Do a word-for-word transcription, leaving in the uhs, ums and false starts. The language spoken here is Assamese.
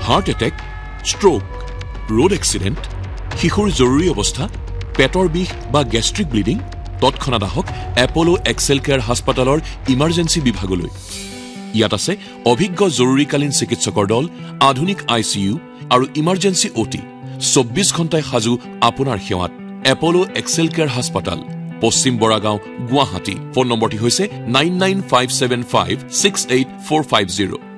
Heart attack, stroke, road accident, শিশুৰ জৰুৰী অৱস্থা, পেটৰ বিষ বা গেষ্ট্ৰিক ব্লিডিং তৎক্ষণাৎ আহক এপলো এক্সেল কেয়াৰ হাস্পাতালৰ ইমাৰ্জেঞ্চি বিভাগলৈ। ইয়াত আছে অভিজ্ঞ জৰুৰীকালীন চিকিৎসকৰ দল, আধুনিক আই চি ইউ আৰু ইমাৰ্জেঞ্চি অ' টি চৌব্বিছ ঘণ্টাই সাজু আপোনাৰ সেৱাত। এপলো এক্সেল কেয়াৰ হাস্পাতাল, পশ্চিম বৰাগাঁও, গুৱাহাটী। ফোন নম্বৰটি হৈছে nine nine five seven five six eight four five zero'.